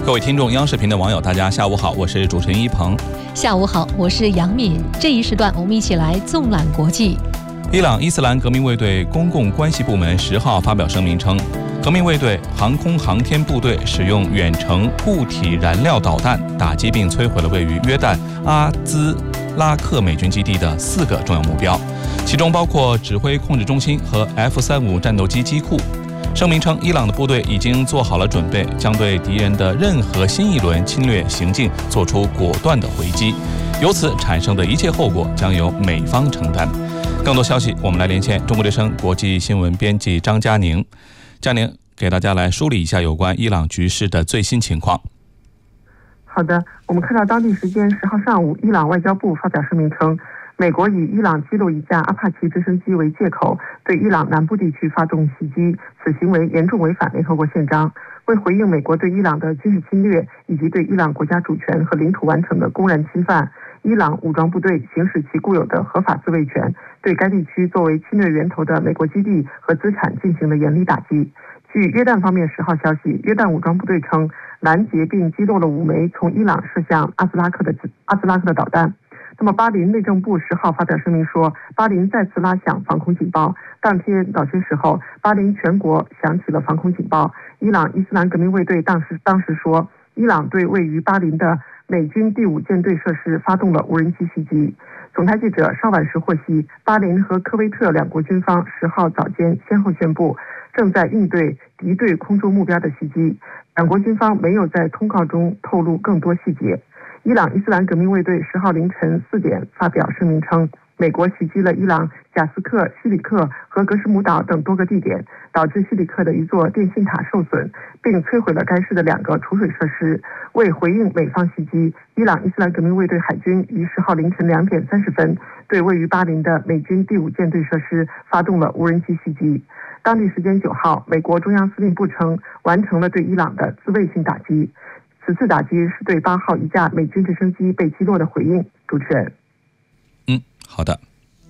各位听众，央视频的网友，大家下午好，我是主持人一鹏。 下午好，我是杨敏。这一时段我们一起来纵览国际。 伊朗伊斯兰革命卫队公共关系部门10号发表声明称，革命卫队航空航天部队使用远程固体燃料导弹打击并摧毁了位于约旦阿兹拉克美军基地的4个重要目标，其中包括指挥控制中心和 F-35战斗机机库。声明称，伊朗的部队已经做好了准备，将对敌人的任何新一轮侵略行径做出果断的回击，由此产生的一切后果将由美方承担。更多消息，我们来连线中国之声国际新闻编辑张佳宁。佳宁给大家来梳理一下有关伊朗局势的最新情况。 好的，我们看到当地时间10号上午，伊朗外交部发表声明称，美国以伊朗击落一架阿帕奇直升机为借口，对伊朗南部地区发动袭击，此行为严重违反联合国宪章。为回应美国对伊朗的军事侵略以及对伊朗国家主权和领土完整的公然侵犯，伊朗武装部队行使其固有的合法自卫权，对该地区作为侵略源头的美国基地和资产进行了严厉打击。据约旦方面10号消息，约旦武装部队称拦截并击落了5枚从伊朗射向阿兹拉克的导弹。那么巴林内政部10号发表声明说，巴林再次拉响防空警报。当天早些时候，巴林全国响起了防空警报。伊朗伊斯兰革命卫队当时说，伊朗对位于巴林的美军第5舰队设施发动了无人机袭击。总台记者稍晚时获悉，巴林和科威特两国军方10号早间先后宣布，正在应对敌对空中目标的袭击。两国军方没有在通告中透露更多细节。伊朗伊斯兰革命卫队10号凌晨4点发表声明称，美国袭击了伊朗贾斯克、西里克和格什姆岛等多个地点，导致西里克的一座电信塔受损，并摧毁了该市的2个储水设施。为回应美方袭击，伊朗伊斯兰革命卫队海军于10号凌晨2点30分对位于巴林的美军第5舰队设施发动了无人机袭击。当地时间9号，美国中央司令部称完成了对伊朗的自卫性打击。此次打击是对8号一架美军直升机被击落的回应。主持人。 好的。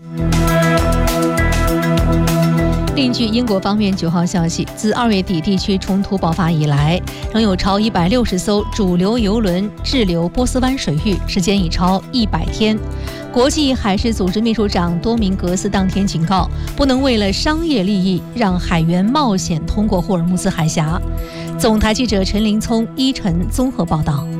另据英国方面9号消息，自2月底地区冲突爆发以来，仍有超160艘主流油轮滞留波斯湾水域，时间已超100天。国际海事组织秘书长多明格斯当天警告，不能为了商业利益让海员冒险通过霍尔木兹海峡。总台记者陈林聪、依晨综合报道。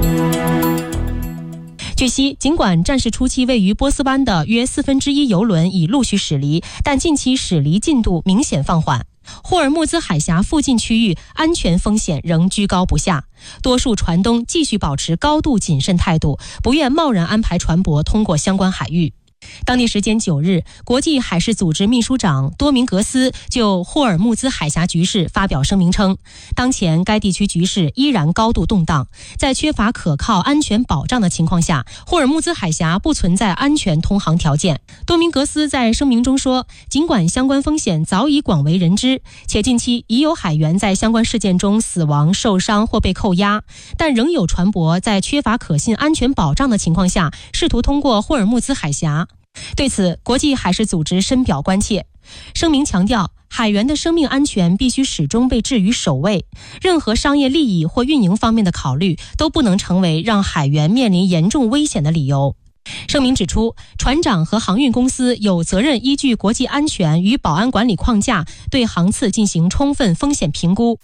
据悉，尽管战事初期位于波斯湾的约1/4油轮已陆续驶离，但近期驶离进度明显放缓。霍尔木兹海峡附近区域安全风险仍居高不下，多数船东继续保持高度谨慎态度，不愿贸然安排船舶通过相关海域。当地时间9日，国际海事组织秘书长多明格斯就霍尔木兹海峡局势发表声明称，当前该地区局势依然高度动荡，在缺乏可靠安全保障的情况下，霍尔木兹海峡不存在安全通航条件。多明格斯在声明中说，尽管相关风险早已广为人知，且近期已有海员在相关事件中死亡、受伤或被扣押，但仍有船舶在缺乏可信安全保障的情况下试图通过霍尔木兹海峡。对此，国际海事组织深表关切。声明强调，海员的生命安全必须始终被置于首位，任何商业利益或运营方面的考虑都不能成为让海员面临严重危险的理由。声明指出，船长和航运公司有责任依据国际安全与保安管理框架，对航次进行充分风险评估。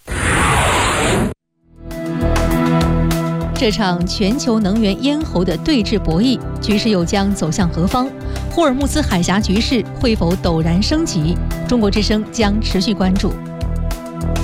这场全球能源咽喉的对峙博弈，局势又将走向何方？霍尔木兹海峡局势会否陡然升级？中国之声将持续关注。